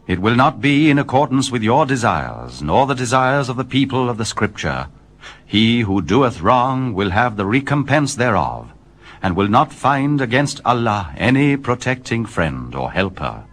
It will not be in accordance with your desires, nor the desires of the people of the Scripture. He who doeth wrong will have the recompense thereof, and will not find against Allah any protecting friend or helper.